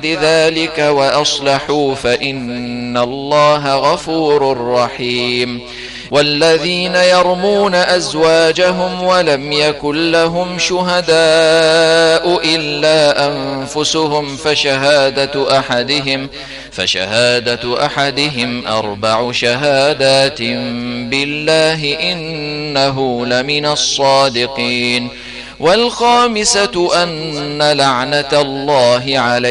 ذلك وأصلحوا فإن الله غفور رحيم. والذين يرمون أزواجهم ولم يكن لهم شهداء إلا أنفسهم فشهادة أحدهم 4 شهادات بالله إنه لمن الصادقين. والخامسة أن لعنة الله عليه